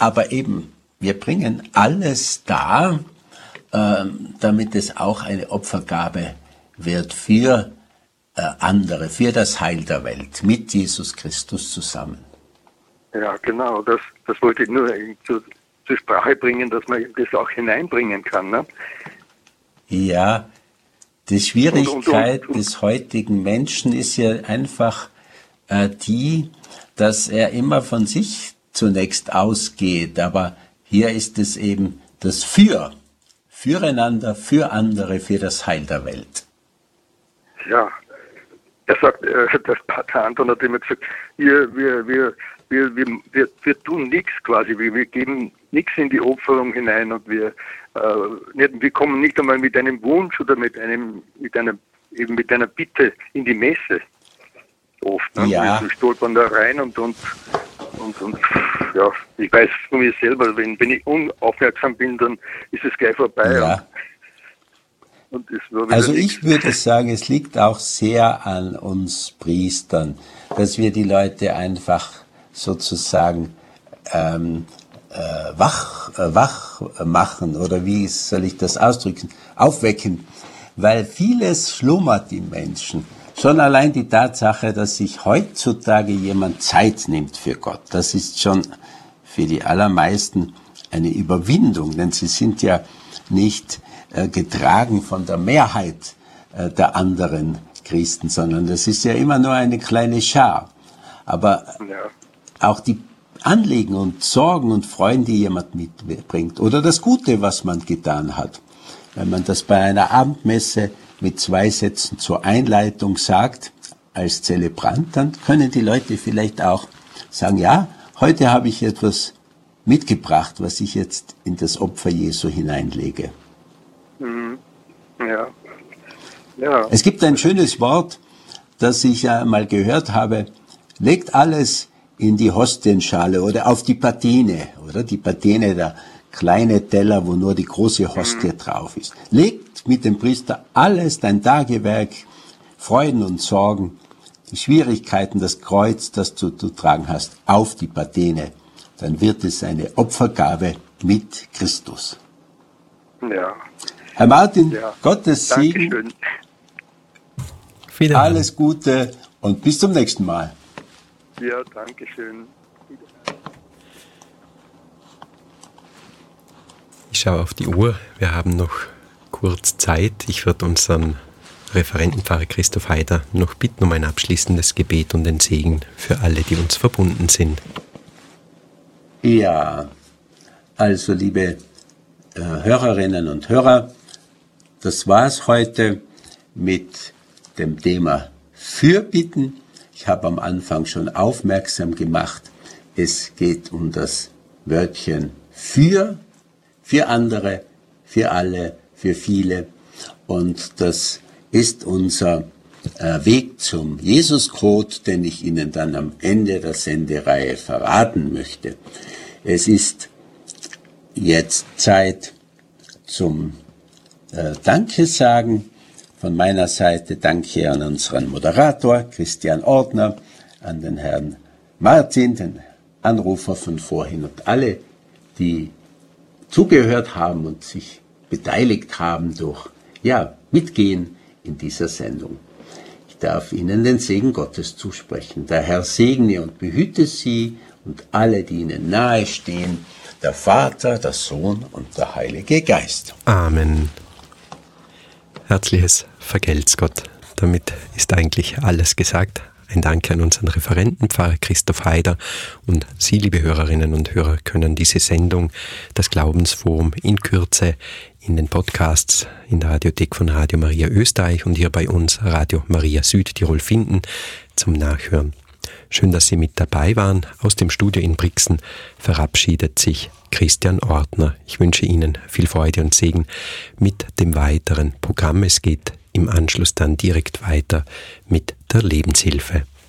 aber eben, wir bringen alles dar, damit es auch eine Opfergabe wird für andere, für das Heil der Welt, mit Jesus Christus zusammen. Ja, genau, das wollte ich nur zur Sprache bringen, dass man das auch hineinbringen kann. Ne? Ja, die Schwierigkeit des heutigen Menschen ist ja einfach die, dass er immer von sich zunächst ausgeht, aber hier ist es eben das Füreinander, für andere, für das Heil der Welt. Ja, er sagt, der Anton hat immer gesagt, wir tun nichts quasi, wir geben nichts in die Opferung hinein und wir kommen nicht einmal mit einem Wunsch oder mit einer Bitte in die Messe oft. Ne? Ja. Wir stolpern da rein und ja, ich weiß von mir selber, wenn ich unaufmerksam bin, dann ist es gleich vorbei. Ja. Also ich würde sagen, es liegt auch sehr an uns Priestern, dass wir die Leute einfach sozusagen wach machen, oder wie soll ich das ausdrücken, aufwecken, weil vieles schlummert im Menschen. Schon allein die Tatsache, dass sich heutzutage jemand Zeit nimmt für Gott, das ist schon für die allermeisten eine Überwindung, denn sie sind ja nicht getragen von der Mehrheit der anderen Christen, sondern das ist ja immer nur eine kleine Schar. Aber auch die Anliegen und Sorgen und Freuden, die jemand mitbringt, oder das Gute, was man getan hat, wenn man das bei einer Abendmesse mit 2 Sätzen zur Einleitung sagt, als Zelebrant, dann können die Leute vielleicht auch sagen, ja, heute habe ich etwas mitgebracht, was ich jetzt in das Opfer Jesu hineinlege. Ja. Ja. Es gibt ein schönes Wort, das ich ja mal gehört habe, legt alles in die Hostienschale oder auf die Patene, oder die Patene, der kleine Teller, wo nur die große Hostie drauf ist. Legt mit dem Priester alles, dein Tagewerk, Freuden und Sorgen, die Schwierigkeiten, das Kreuz, das du tragen hast, auf die Patene. Dann wird es eine Opfergabe mit Christus. Ja. Herr Martin, Gottes Segen, Dankeschön. Alles Gute und bis zum nächsten Mal. Ja, danke schön. Ich schaue auf die Uhr, wir haben noch kurz Zeit. Ich werde unseren Referentenpfarrer Christoph Haider noch bitten um ein abschließendes Gebet und den Segen für alle, die uns verbunden sind. Ja, also liebe Hörerinnen und Hörer, das war's heute mit dem Thema Fürbitten. Ich habe am Anfang schon aufmerksam gemacht, es geht um das Wörtchen für andere, für alle, für viele. Und das ist unser Weg zum Jesuscode, den ich Ihnen dann am Ende der Sendereihe verraten möchte. Es ist jetzt Zeit zum Danke sagen. Von meiner Seite danke an unseren Moderator Christian Ortner, an den Herrn Martin, den Anrufer von vorhin und alle, die zugehört haben und sich beteiligt haben durch Mitgehen in dieser Sendung. Ich darf Ihnen den Segen Gottes zusprechen. Der Herr segne und behüte Sie und alle, die Ihnen nahe stehen, der Vater, der Sohn und der Heilige Geist. Amen. Herzliches Vergelt's Gott. Damit ist eigentlich alles gesagt. Ein Dank an unseren Referentenpfarrer Christoph Haider, und Sie, liebe Hörerinnen und Hörer, können diese Sendung, das Glaubensforum, in Kürze in den Podcasts in der Radiothek von Radio Maria Österreich und hier bei uns Radio Maria Südtirol finden zum Nachhören. Schön, dass Sie mit dabei waren. Aus dem Studio in Brixen verabschiedet sich Christian Ortner. Ich wünsche Ihnen viel Freude und Segen mit dem weiteren Programm. Es geht im Anschluss dann direkt weiter mit der Lebenshilfe.